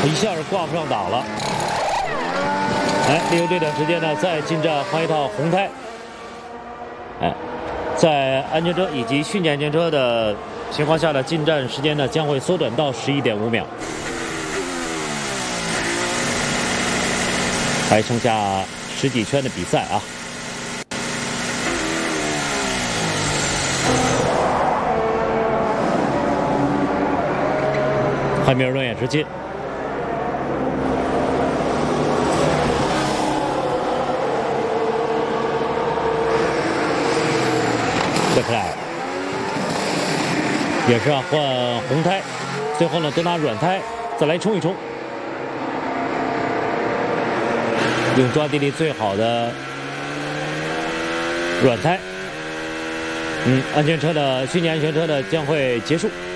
一下是挂不上档了。哎，利用这点时间呢，再进站换一套红胎。哎，在安全车以及训练安全车的情况下的进站时间呢，将会缩短到11.5秒。还剩下10几圈的比赛啊。汉密尔顿也是进。勒克莱尔也是换红胎，最后呢都拿软胎再来冲一冲，用抓地力最好的软胎。安全车的训练安全车呢将会结束。